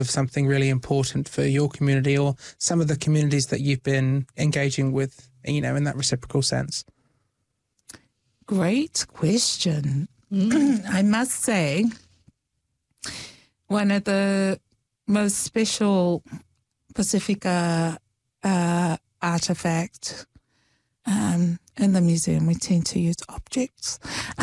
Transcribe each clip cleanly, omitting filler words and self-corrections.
of something really important for your community or some of the communities that you've been engaging with, you know, in that reciprocal sense? Great question. I must say, one of the most special Pacifica artifact in the museum, we tend to use objects,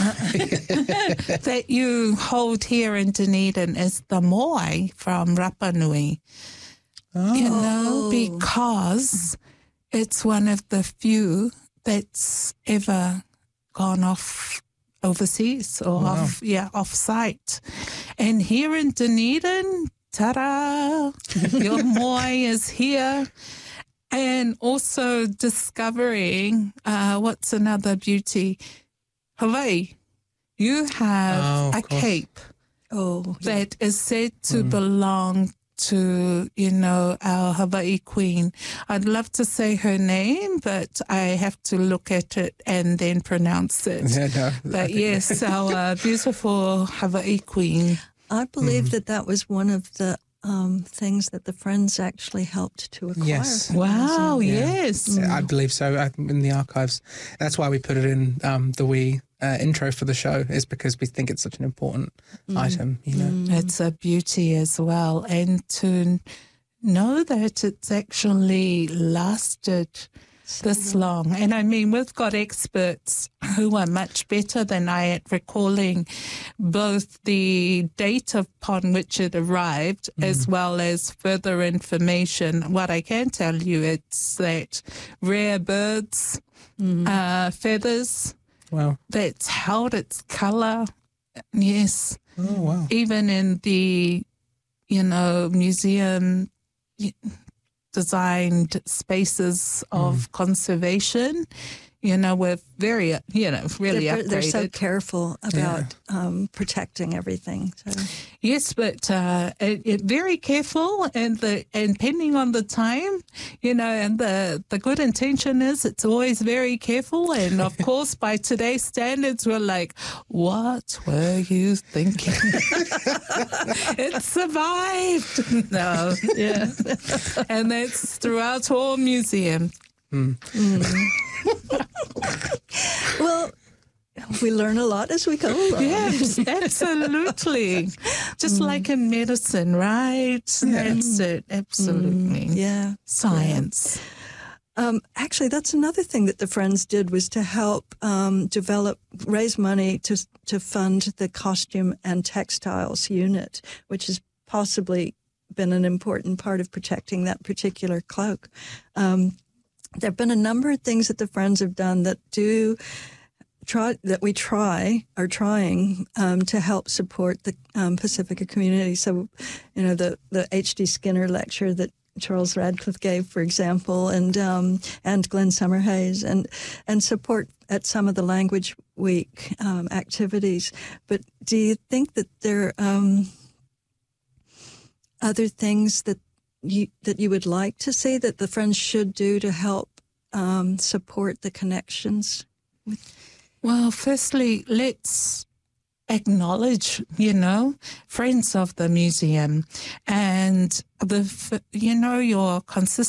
that you hold here in Dunedin is the moai from Rapa Nui. Oh. You know, because it's one of the few that's ever gone off overseas or off site. And here in Dunedin, ta-da, your moai is here. And also discovering what's another beauty, Hawaii. You have a cape that is said to belong to, you know, our Hawaii queen. I'd love to say her name, but I have to look at it and then pronounce it. Yeah, no. But yes, our beautiful Hawaii queen. I believe that was one of the things that the Friends actually helped to acquire. Yes. Wow, Yeah. yes. Yeah, I believe so, in the archives. That's why we put it in the wee intro for the show, is because we think it's such an important item, you know. It's a beauty as well. And to know that it's actually lasted this long. And I mean, we've got experts who are much better than I at recalling both the date upon which it arrived as well as further information. What I can tell you, it's that rare birds, feathers, that's held its colour. Yes. Oh, wow. Even in the, you know, museum designed spaces of conservation, you know, we're very, you know, really upgraded. They're so careful about protecting everything. So. Yes, but very careful, and depending on the time, you know, and the good intention is it's always very careful. And of course, by today's standards, we're like, what were you thinking? It survived. No, yeah, and that's throughout all museums. Well, we learn a lot as we go along. Yes, absolutely. Just like in medicine, right? That's it. Absolutely. Yeah. Science. Actually, that's another thing that the Friends did, was to help raise money to fund the costume and textiles unit, which has possibly been an important part of protecting that particular cloak. There have been a number of things that the Friends have done that are trying to help support the Pacifica community. So, you know, the H.D. Skinner lecture that Charles Radcliffe gave, for example, and Glenn Summerhays, and support at some of the Language Week activities. But do you think that there are other things that you would like to see that the Friends should do to help support the connections? Well, firstly, let's acknowledge, you know, friends of the museum and your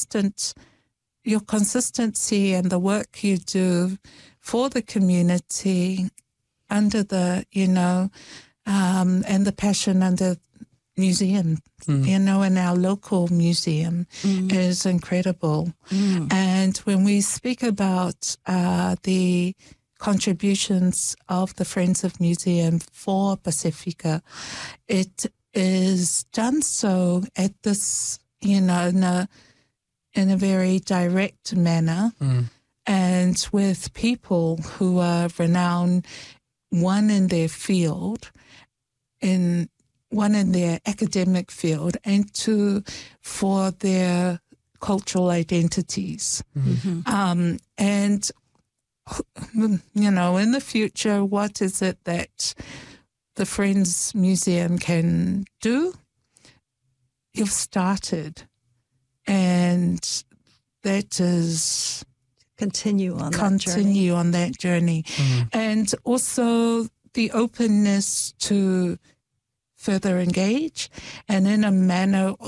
consistency and the work you do for the community under the, you know, and the passion under museum, you know, in our local museum is incredible. And when we speak about the contributions of the Friends of Museum for Pacifica, it is done so at this, you know, in a very direct manner and with people who are renowned, one in their field, one in their academic field, and two for their cultural identities. And, you know, in the future, what is it that the Friends Museum can do? You've started, and that is continue on that journey. And also the openness to further engage and in a manner